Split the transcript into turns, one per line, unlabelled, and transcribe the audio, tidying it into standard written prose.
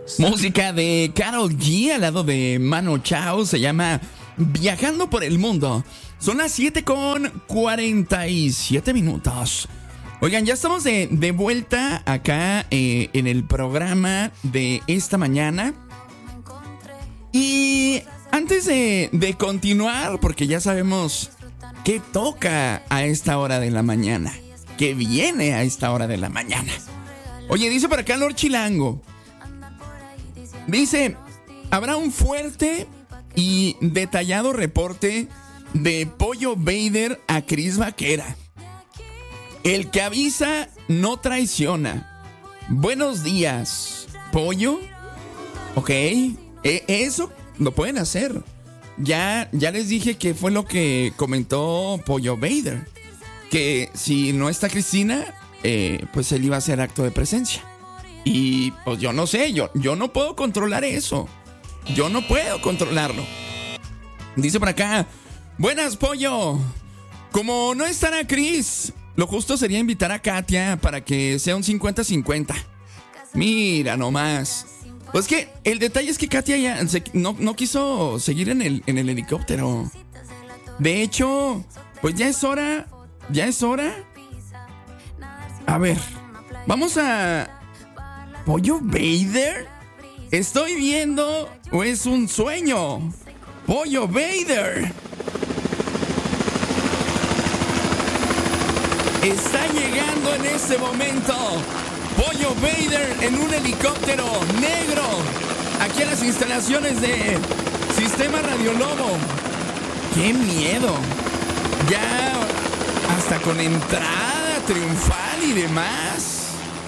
Música de Karol G al lado de Manu Chao. Se llama Viajando por el Mundo. Son las 7:47. Oigan, ya estamos de vuelta acá en el programa de esta mañana. Y antes de continuar, porque ya sabemos qué toca a esta hora de la mañana, qué viene a esta hora de la mañana. Oye, dice por acá Lord Chilango. Dice, habrá un fuerte y detallado reporte de Pollo Vader a Chris Vaquera. El que avisa no traiciona. Buenos días, Pollo. Ok, eso lo pueden hacer. Ya les dije que fue lo que comentó Pollo Vader. Que si no está Cristina, pues él iba a hacer acto de presencia. Y pues yo no sé, yo no puedo controlar eso. Yo no puedo controlarlo. Dice por acá, buenas, Pollo. Como no estará Chris, lo justo sería invitar a Katia para que sea un 50-50. Mira nomás. Pues que el detalle es que Katia ya no quiso seguir en el helicóptero. De hecho, pues ya es hora. A ver, vamos a... ¿Pollo Vader? ¿Estoy viendo o es un sueño? ¡Pollo Vader! Está llegando en este momento Pollo Vader en un helicóptero negro aquí en las instalaciones de Sistema Radio Lobo. ¡Qué miedo! Ya hasta con entrada triunfal y demás.